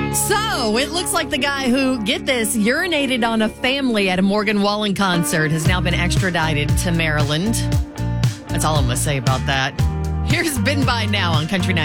So it looks like the guy who, get this, urinated on a family at a Morgan Wallen concert has now been extradited to Maryland. That's all I'm going to say about that. Here's Been By Now on Country 9.